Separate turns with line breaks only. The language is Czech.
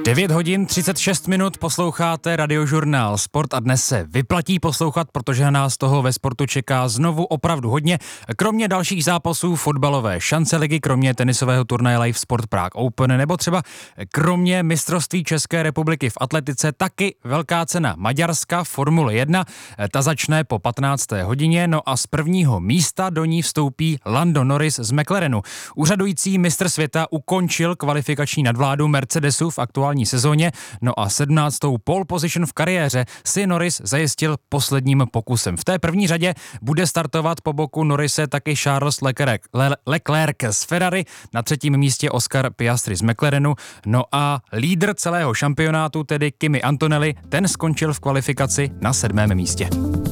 9 hodin 36 minut posloucháte Radiožurnál Sport a dnes se vyplatí poslouchat, protože nás toho ve sportu čeká znovu opravdu hodně. Kromě dalších zápasů fotbalové šance ligy, kromě tenisového turnaje Live Sport Prague Open nebo třeba kromě mistrovství České republiky v atletice taky velká cena Maďarska Formule 1. Ta začne po 15. hodině, no a z prvního místa do ní vstoupí Lando Norris z McLarenu. Úřadující mistr světa ukončil kvalifikační nadvládu Mercedesu v aktuální sezóně, no a 17. pole position v kariéře si Norris zajistil posledním pokusem. V té první řadě bude startovat po boku Norrise taky Charles Leclerc z Ferrari, na třetím místě Oscar Piastri z McLarenu, no a lídr celého šampionátu, tedy Kimi Antonelli, ten skončil v kvalifikaci na 7. místě.